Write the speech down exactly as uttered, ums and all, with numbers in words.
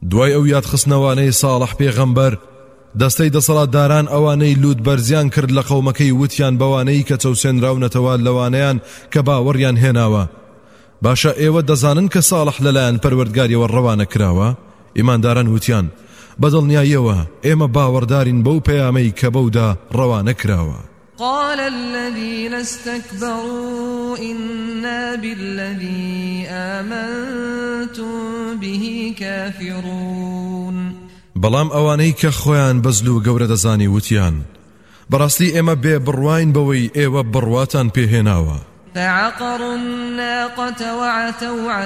دوای ئەو یادخستنەوانەی ساڵح پێغەمبەر دەستەی دەسەڵاتداران ئەوانەی لوت بەرزیان کرد لە قەومەکەی وتیان بەوانەی کە چەوسێنراونەتەوە لەوانەیان کە باوەڕیان هێناوە باشە ئێوە دەزانن کە ساڵح لەلایەن پەروەردگاریەوە ڕەوانە کراوە؟ ئیمانداران وتیان بەدڵنیاییەوە ئێمە باوەڕدارین بەو پەیامەی کە بەودا ڕەوانە کراوە. قال الذين استكبروا إنا بالذي آمنتم به كافرون. بەڵام ئەوانەی کە خۆیان بەزل و گەورە دەزانی وتیان بەڕاستی ئێمە بێ بڕواین بەوەی ئێوە بڕواتان پێهێناوە. فعقروا الناقة وعتوا